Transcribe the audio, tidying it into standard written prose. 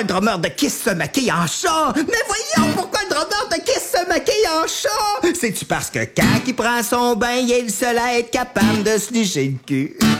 le drummer de Kiss se maquille en chat? Mais voyons, pourquoi le drummer de Kiss se maquille en chat? C'est-tu parce que quand il prend son bain, il est le seul à être capable de se licher le cul?